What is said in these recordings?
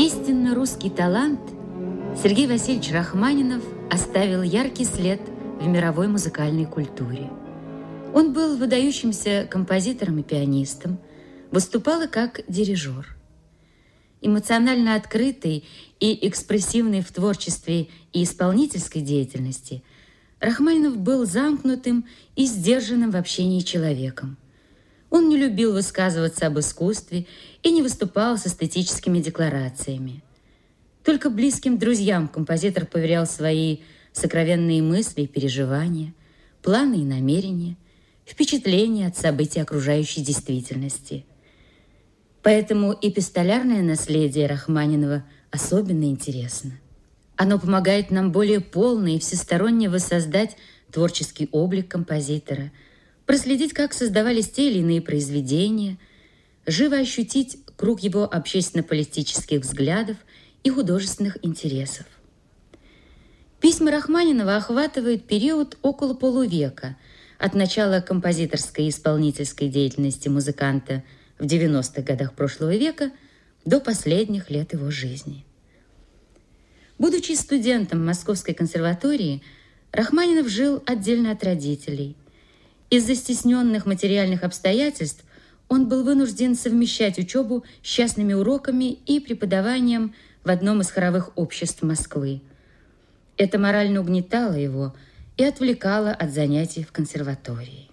Истинно русский талант Сергей Васильевич Рахманинов оставил яркий след в мировой музыкальной культуре. Он был выдающимся композитором и пианистом, выступал и как дирижер. Эмоционально открытый и экспрессивный в творчестве и исполнительской деятельности, Рахманинов был замкнутым и сдержанным в общении человеком. Он не любил высказываться об искусстве и не выступал с эстетическими декларациями. Только близким друзьям композитор поверял свои сокровенные мысли и переживания, планы и намерения, впечатления от событий окружающей действительности. Поэтому эпистолярное наследие Рахманинова особенно интересно. Оно помогает нам более полно и всесторонне воссоздать творческий облик композитора, проследить, как создавались те или иные произведения, живо ощутить круг его общественно-политических взглядов и художественных интересов. Письма Рахманинова охватывают период около полувека, от начала композиторской и исполнительской деятельности музыканта в 90-х годах прошлого века до последних лет его жизни. Будучи студентом Московской консерватории, Рахманинов жил отдельно от родителей. Из-за стесненных материальных обстоятельств он был вынужден совмещать учебу с частными уроками и преподаванием в одном из хоровых обществ Москвы. Это морально угнетало его и отвлекало от занятий в консерватории.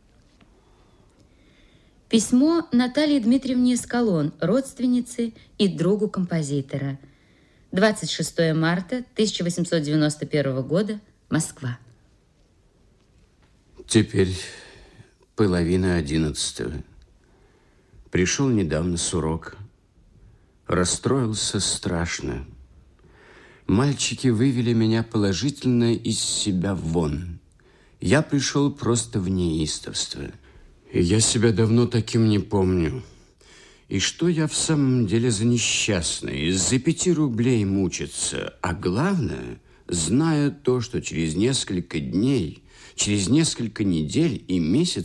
Письмо Наталье Дмитриевне Скалон, родственнице и другу композитора. 26 марта 1891 года, Москва. Теперь 10:30. Пришел недавно с урока. Расстроился страшно. Мальчики вывели меня положительно из себя вон. Я пришел просто в неистовство. И я себя давно таким не помню. И что я в самом деле за несчастный? Из-за 5 рублей мучиться. А главное, зная то, что через несколько дней, через несколько недель и месяцев